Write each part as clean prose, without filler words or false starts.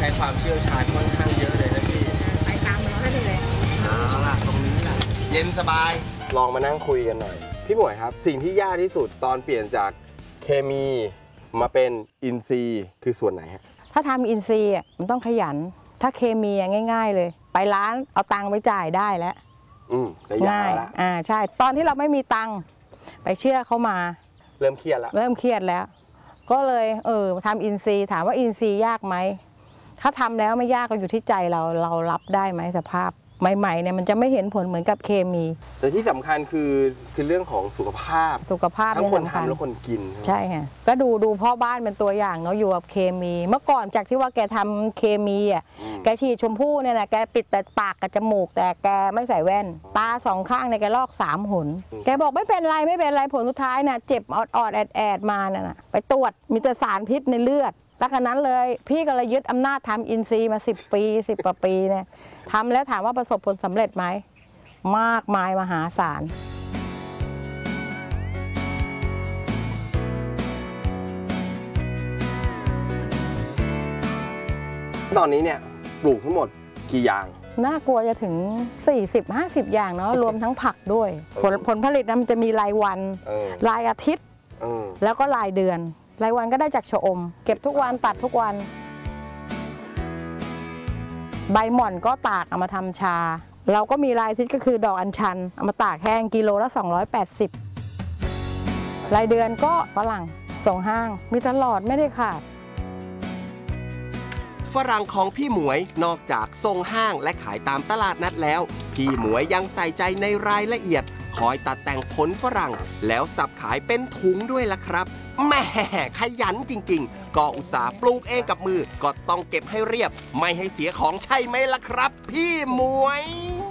ช้ความเชี่ยวชาญค่อนข้างเยอะเลยนะพี่ไปตามมันได้เลยเอาล่ะตรงนี้แหละเย็นสบายลองมานั่งคุยกันหน่อยพี่หมวยครับสิ่งที่ยากที่สุดตอนเปลี่ยนจากเคมีมาเป็นอินทรีย์คือส่วนไหนฮะถ้าทำอินทรีย์มันต้องขยันถ้าเคมีง่ายๆเลยไปร้านเอาตังค์ไปจ่ายได้แล้วง่ายละใช่ตอนที่เราไม่มีตังค์ไปเชื่อเขามาเริ่มเครียดแล้วก็เลยทำอินทรีย์ถามว่าอินทรีย์ยากไหมถ้าทำแล้วไม่ยากก็อยู่ที่ใจเรารับได้ไหมสภาพใหม่ๆเนี่ยมันจะไม่เห็นผลเหมือนกับเคมีแต่ที่สำคัญคือเรื่องของสุขภาพทั้งคนทำและคนกินใช่ค่ะก็ดูพ่อบ้านเป็นตัวอย่างเนาะอยู่กับเคมีเมื่อก่อนจากที่ว่าแกทำเคมีแกฉีดชมพู่เนี่ยนะแกปิดแต่ปากกับจมูกแต่แกไม่ใส่แว่นตาสองข้างเนี่ยแกลอก3 หนแกบอกไม่เป็นไรผลสุดท้ายน่ะเจ็บออดแอดมาน่ะไปตรวจมีแต่สารพิษในเลือดตั้งแต่นั้นเลยพี่ก็เลยยึดอำนาจทำอินทรีย์มา10 ปี10 กว่าปีเนี่ยทำแล้วถามว่าประสบผลสำเร็จไหมมากมายมหาศาลตอนนี้เนี่ยปลูกทั้งหมดกี่อย่างน่ากลัวจะถึง40-50 อย่างเนาะรวมทั้งผักด้วยผลผลิตมันจะมีรายวันรายอาทิตย์แล้วก็รายเดือนรายวันก็ได้จากชะอมเก็บทุกวันตัดทุกวันใบหม่อนก็ตากเอามาทำชาเราก็มีรายอาทิตย์ก็คือดอกอัญชันเอามาตากแห้งกิโลละ280รายเดือนก็ฝรั่งส่งห้างมีตลอดไม่ได้ขาดฝรั่งของพี่หมวยนอกจากส่งห้างและขายตามตลาดนัดแล้วพี่หมวยยังใส่ใจในรายละเอียดคอยตัดแต่งผลฝรั่งแล้วสับขายเป็นถุงด้วยล่ะครับแม่ขยันจริงๆก็อุตส่าห์ปลูกเองกับมือก็ต้องเก็บให้เรียบไม่ให้เสียของใช่ไหมล่ะครับ พี่หมวย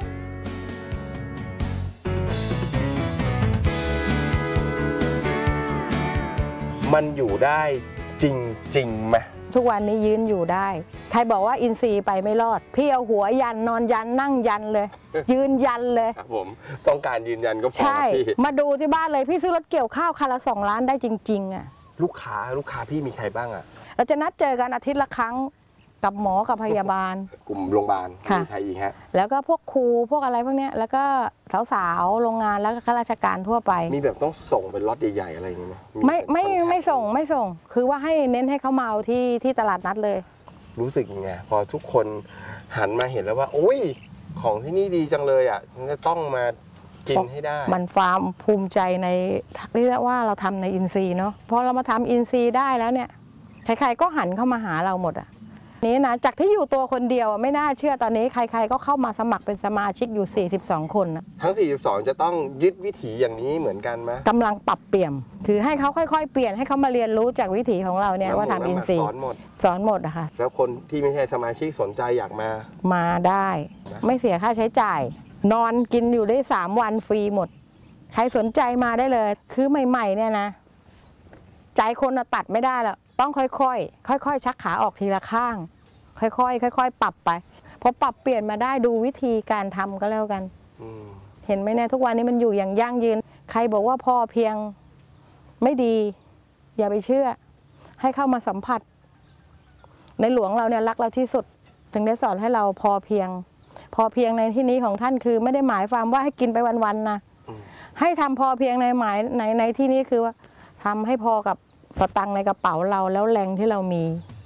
มันอยู่ได้จริงไหมทุกวันนี้ยืนอยู่ได้ใครบอกว่าอินทรีย์ไปไม่รอดพี่เอาหัวยันนอนยันนั่งยันเลยยืนยันเลยครับผมต้องการยืนยันก็พอใช่มาดูที่บ้านเลยพี่ซื้อรถเกี่ยวข้าวคันละ2 ล้านได้จริงๆลูกค้าพี่มีใครบ้างเราจะนัดเจอกันอาทิตย์ละครั้งกับหมอกับพยาบาลกลุ่มโรงพยาบาลมีใครอีกฮะแล้วก็พวกครูพวกอะไรพวกนี้แล้วก็สาวๆโรงงานแล้วก็ข้าราชการทั่วไปมีแบบต้องส่งเป็นล็อตใหญ่ๆอะไรอย่างเงี้ยไม่ส่งคือว่าให้เน้นให้เขามาเอาที่ตลาดนัดเลยรู้สึกยังไงพอทุกคนหันมาเห็นแล้วว่าโอ้ยของที่นี่ดีจังเลยฉันจะต้องมากินให้ได้มันความภูมิใจในเรียกว่าเราทำในอินทรีย์เนาะพอเรามาทำอินทรีย์ได้แล้วเนี่ยใครๆก็หันเข้ามาหาเราหมดนี้นะจากที่อยู่ตัวคนเดียวไม่น่าเชื่อตอนนี้ใครๆก็เข้ามาสมัครเป็นสมาชิกอยู่42 คนทั้ง42จะต้องยึดวิถีอย่างนี้เหมือนกันไหมกำลังปรับเปลี่ยนคือให้เขาค่อยๆเปลี่ยนให้เขามาเรียนรู้จากวิถีของเราเนี่ยว่าทำอินทรีย์สอนหมดนะคะแล้วคนที่ไม่ใช่สมาชิกสนใจอยากมาได้ไม่เสียค่าใช้จ่ายนอนกินอยู่ได้3 วันฟรีหมดใครสนใจมาได้เลยคือใหม่ๆเนี่ยนะใจคนตัดไม่ได้แล้วต้องค่อยๆชักขาออกทีละข้างค่อยๆปรับไปพอปรับเปลี่ยนมาได้ดูวิธีการทำก็แล้วกันเห็นไหมเนี่ยทุกวันนี้มันอยู่อย่างยั่งยืนใครบอกว่าพอเพียงไม่ดีอย่าไปเชื่อให้เข้ามาสัมผัสในหลวงเราเนี่ยรักเราที่สุดถึงได้สอนให้เราพอเพียงในที่นี้ของท่านคือไม่ได้หมายความว่าให้กินไปวันๆนะให้ทำพอเพียงในที่นี้คือว่าทำให้พอกับสตังค์ในกระเป๋าเราแล้วแรงที่เรามี